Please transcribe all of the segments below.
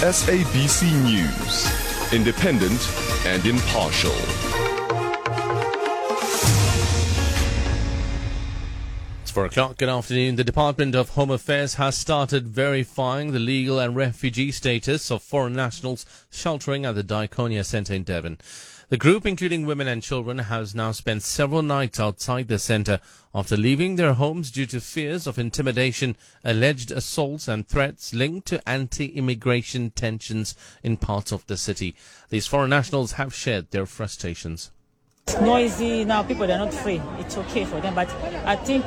SABC News, independent and impartial. It's 4 o'clock. Good afternoon. The Department of Home Affairs has started verifying the legal and refugee status of foreign nationals sheltering at the Diakonia Centre in Devon. The group, including women and children, has now spent several nights outside the centre after leaving their homes due to fears of intimidation, alleged assaults and threats linked to anti-immigration tensions in parts of the city. These foreign nationals have shared their frustrations. It's noisy now. People are not free. It's okay for them, but I think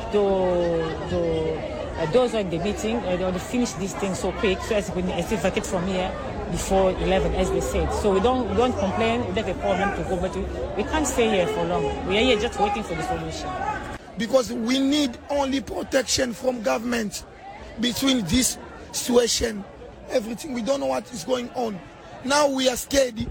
those who are in the meeting they want to finish this thing so quick, so as we vacate from here before 11, as they said. So we don't complain. We have a problem to go, but we can't stay here for long. We are here just waiting for the solution. Because we need only protection from government between this situation, everything. We don't know what is going on. Now we are scared.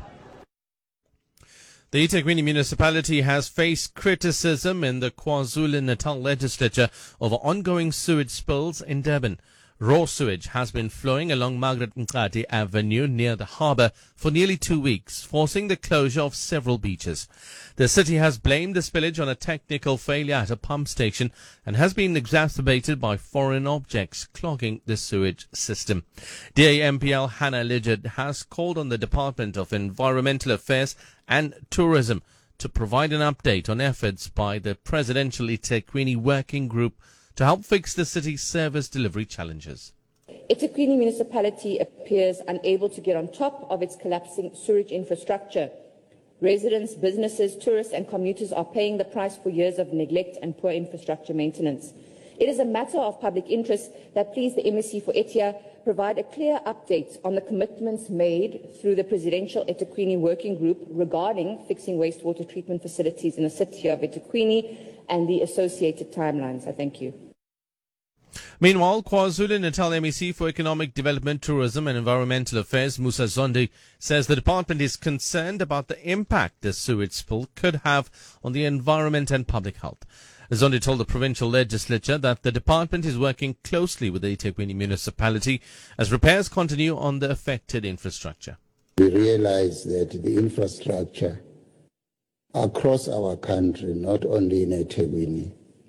The eThekwini municipality has faced criticism in the KwaZulu-Natal legislature over ongoing sewage spills in Durban. Raw sewage has been flowing along Margaret Mqadi Avenue near the harbour for nearly 2 weeks, forcing the closure of several beaches. The city has blamed the spillage on a technical failure at a pump station and has been exacerbated by foreign objects clogging the sewage system. DAMPL Hannah Ligid has called on the Department of Environmental Affairs and Tourism to provide an update on efforts by the Presidential eThekwini Working Group to help fix the city's service delivery challenges. eThekwini municipality appears unable to get on top of its collapsing sewage infrastructure. Residents, businesses, tourists and commuters are paying the price for years of neglect and poor infrastructure maintenance. It is a matter of public interest that please the MSC for Etia provide a clear update on the commitments made through the Presidential eThekwini Working Group regarding fixing wastewater treatment facilities in the city of eThekwini and the associated timelines. I thank you. Meanwhile, KwaZulu-Natal MEC for Economic Development, Tourism and Environmental Affairs, Musa Zondi, says the department is concerned about the impact the sewage spill could have on the environment and public health. Zondi told the provincial legislature that the department is working closely with the eThekwini municipality as repairs continue on the affected infrastructure. We realize that the infrastructure across our country, not only in eThekwini,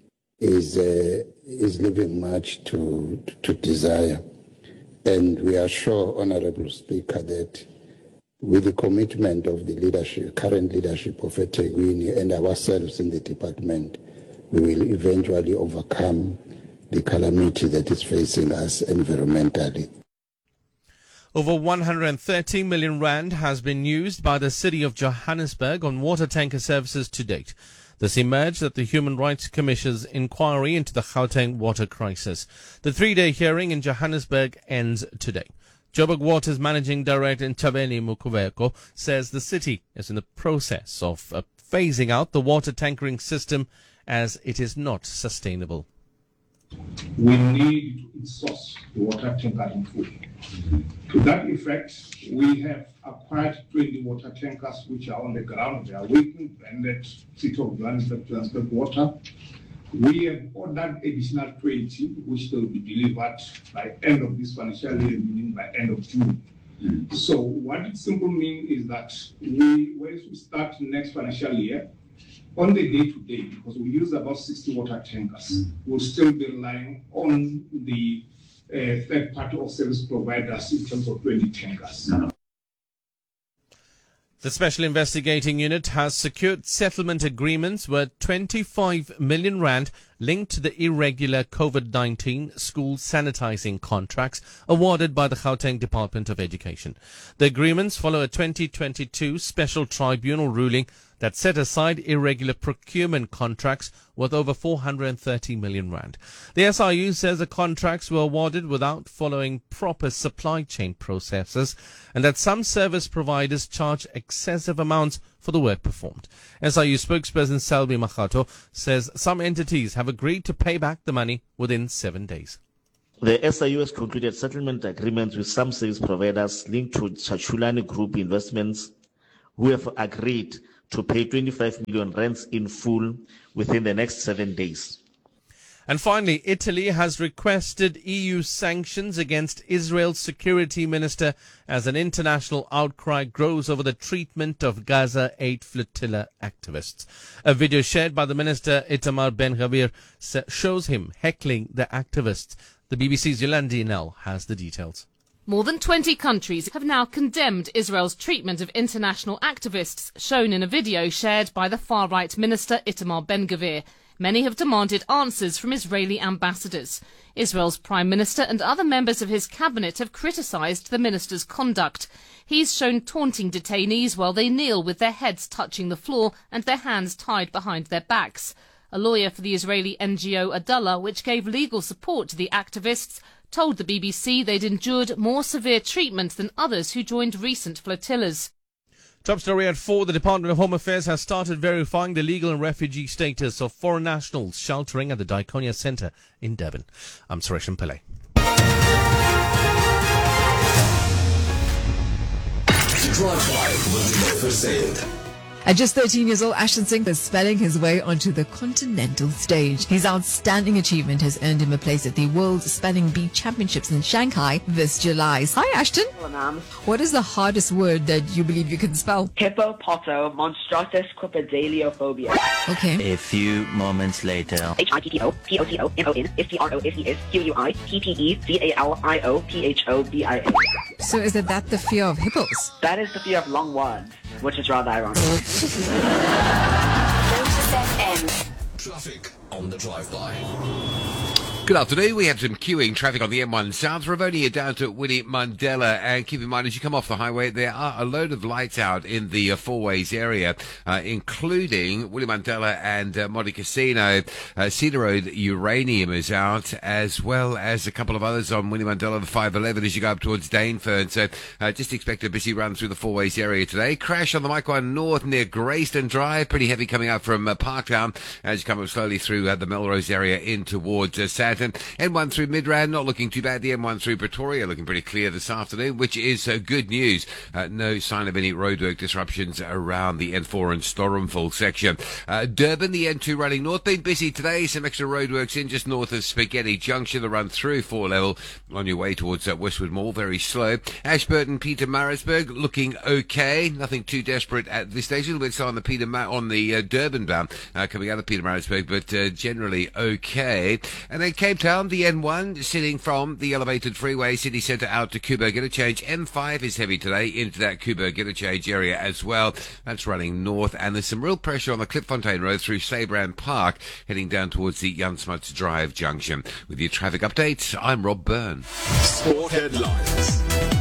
is leaving much to desire. And we are sure, Honorable Speaker, that with the commitment of the leadership, current leadership of eThekwini and ourselves in the department, we will eventually overcome the calamity that is facing us environmentally. Over 130 million rand has been used by the city of Johannesburg on water tanker services to date. This emerged at the Human Rights Commission's inquiry into the Gauteng water crisis. The 3-day hearing in Johannesburg ends today. Joburg Water's Managing Director Ntabeni Mukubeko says the city is in the process of phasing out the water tankering system as it is not sustainable. We need to source the water tankering full. To that effect, we have acquired 20 water tankers which are on the ground. They are waiting branded City of Johannesburg Transport Water. We have ordered additional 20 which will be delivered by end of this financial year, meaning by end of June. So what it simply means is that once we start next financial year, on the day-to-day, because we use about 60 water tankers, we'll still be relying on the third-party or service providers in terms of 20 tankers. The Special Investigating Unit has secured settlement agreements worth 25 million rand linked to the irregular COVID-19 school sanitizing contracts awarded by the Gauteng Department of Education. The agreements follow a 2022 special tribunal ruling that set aside irregular procurement contracts worth over 430 million rand. The SIU says the contracts were awarded without following proper supply chain processes and that some service providers charge excessive amounts for the work performed. SIU spokesperson Selby Makhato says some entities have agreed to pay back the money within 7 days. The SIU has concluded settlement agreements with some service providers linked to Chachulani Group Investments who have agreed to pay 25 million rands in full within the next 7 days. And finally, Italy has requested EU sanctions against Israel's security minister as an international outcry grows over the treatment of Gaza Aid Flotilla activists. A video shared by the minister Itamar Ben-Gvir shows him heckling the activists. The BBC's Yolandi Nell has the details. More than 20 countries have now condemned Israel's treatment of international activists, shown in a video shared by the far-right minister Itamar Ben-Gvir. Many have demanded answers from Israeli ambassadors. Israel's prime minister and other members of his cabinet have criticised the minister's conduct. He's shown taunting detainees while they kneel with their heads touching the floor and their hands tied behind their backs. A lawyer for the Israeli NGO Adallah, which gave legal support to the activists, told the BBC they'd endured more severe treatment than others who joined recent flotillas. Top story at 4. The Department of Home Affairs has started verifying the legal and refugee status of foreign nationals sheltering at the Diakonia Centre in Devon. I'm Suresh Pillai. Drive-by with Mo Fasid. At just 13 years old, Ashton Singh is spelling his way onto the continental stage. His outstanding achievement has earned him a place at the World Spelling Bee Championships in Shanghai this July. Hi, Ashton. Hello, ma'am. What is the hardest word that you believe you can spell? Hippopotomonstratousquipedaliophobia. Okay. A few moments later. HIPPOPOTONISTROFESQUIPEDALIOPHOBIA. So is that the fear of hippos? That is the fear of long words, which is rather ironic. Traffic on the drive-by. Good afternoon. We have some queuing traffic on the M1 South. Ravonia down to Winnie Mandela. And keep in mind, as you come off the highway, there are a load of lights out in the four-ways area, including Winnie Mandela and Monte Casino. Cedar Road Uranium is out, as well as a couple of others on Winnie Mandela, the 511, as you go up towards Dainfern. So just expect a busy run through the four-ways area today. Crash on the Mike 1 North near Grayston Drive. Pretty heavy coming up from Parktown as you come up slowly through the Melrose area in towards Saturn. M1 through Midrand, not looking too bad. The M1 through Pretoria looking pretty clear this afternoon, which is good news. No sign of any roadwork disruptions around the N4 and Storenville section. Durban, the N2 running north, been busy today. Some extra roadworks in just north of Spaghetti Junction. The run through 4 level on your way towards Westwood Mall, very slow. Ashburton, Pietermaritzburg looking okay. Nothing too desperate at this stage. A little bit slow on the Durban bound coming out of Pietermaritzburg, but generally okay. And then Cape Town, the N1 sitting from the elevated freeway city centre out to Coburg Interchange. M5 is heavy today into that Coburg Interchange area as well. That's running north, and there's some real pressure on the Klipfontein Road through Saybrand Park heading down towards the Jan Smuts Drive junction. With your traffic updates, I'm Rob Byrne. Sport headlines.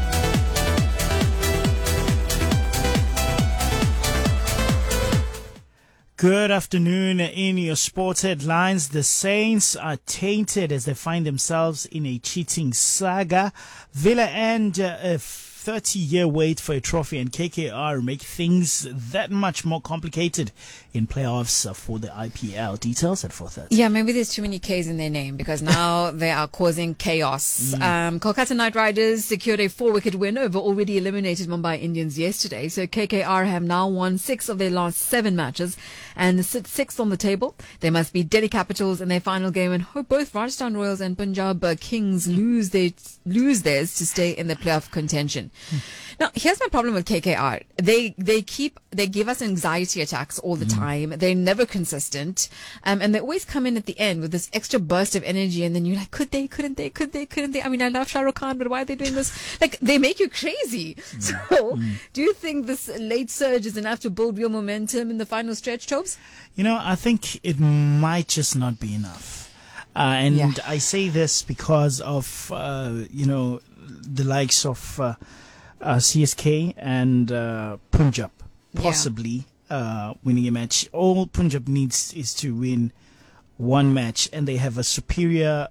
Good afternoon. In your sports headlines, the Saints are tainted as they find themselves in a cheating saga. Villa end a 30-year wait for a trophy, and KKR make things that much more complicated in playoffs for the IPL. Details at 4:30. Yeah, maybe there's too many K's in their name because now they are causing chaos. Kolkata Knight Riders secured a 4-wicket win over already eliminated Mumbai Indians yesterday. So KKR have now won 6 of their last 7 matches and sit 6th on the table. They must beat Delhi Capitals in their final game and hope both Rajasthan Royals and Punjab Kings lose theirs to stay in the playoff contention. Now, here's my problem with KKR. They give us anxiety attacks all the time. They're never consistent. And they always come in at the end with this extra burst of energy, and then you're like, could they, couldn't they? I mean, I love Shah Rukh Khan, but why are they doing this? Like, they make you crazy. So, do you think this late surge is enough to build real momentum in the final stretch, Tobes? You know, I think it might just not be enough. I say this because of, the likes of CSK and Punjab possibly winning a match. All Punjab needs is to win one match, and they have a superior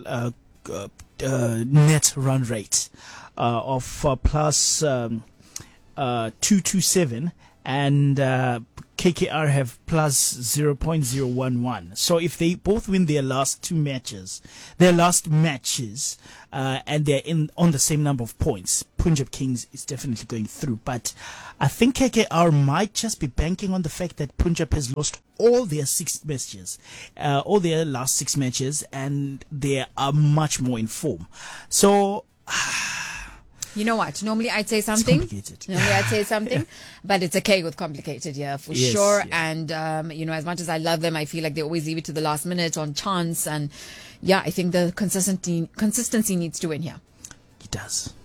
net run rate of plus 227, and KKR have plus 0.011. So if they both win their last matches, and they're on the same number of points, Punjab Kings is definitely going through. But I think KKR might just be banking on the fact that Punjab has lost all their last 6 matches, and they are much more in form. So, you know what? Normally I'd say something. But it's okay with complicated, yeah, for sure. Yeah. And, as much as I love them, I feel like they always leave it to the last minute on chance. And yeah, I think the consistency needs to win here. It does.